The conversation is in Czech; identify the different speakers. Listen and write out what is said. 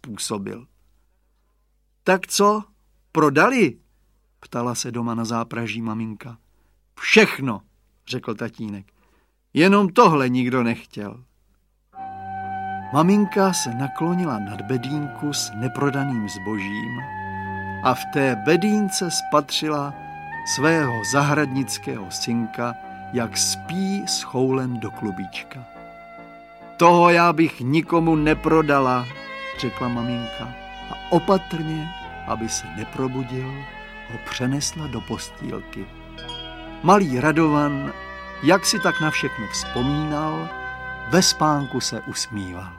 Speaker 1: nezpůsobil. Tak co, prodali? Ptala se doma na zápraží maminka. Všechno, řekl tatínek. Jenom tohle nikdo nechtěl. Maminka se naklonila nad bedínku s neprodaným zbožím a v té bedínce spatřila svého zahradnického synka, jak spí s choulem do klubíčka. Toho já bych nikomu neprodala, řekla maminka a opatrně, aby se neprobudil, ho přenesla do postýlky. Malý Radovan, jak si tak na všechno vzpomínal, ve spánku se usmíval.